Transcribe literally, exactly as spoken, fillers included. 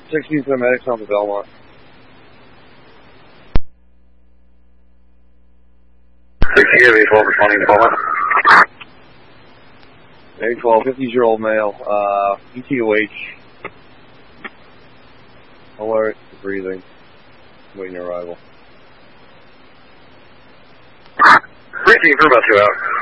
sixteen paramedics on the Belmont. sixty, A twelve responding to Belmont. A twelve, fifty-year-old male, uh, E T O H. Alert, breathing, waiting arrival. Breathing for about two hours.